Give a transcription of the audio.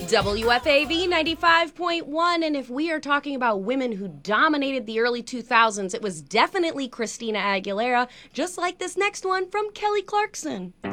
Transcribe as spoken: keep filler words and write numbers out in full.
W F A V ninety-five point one, and if we are talking about women who dominated the early two thousands, it was definitely Christina Aguilera, just like this next one from Kelly Clarkson.